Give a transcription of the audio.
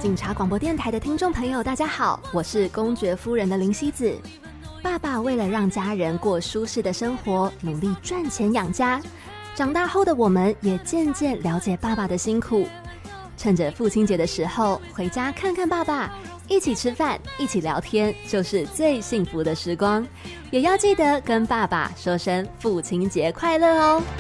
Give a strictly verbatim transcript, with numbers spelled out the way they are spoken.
警察广播电台的听众朋友大家好，我是公爵夫人的林希子。爸爸为了让家人过舒适的生活，努力赚钱养家。长大后的我们也渐渐了解爸爸的辛苦。趁着父亲节的时候，回家看看爸爸，一起吃饭，一起聊天，就是最幸福的时光。也要记得跟爸爸说声父亲节快乐哦。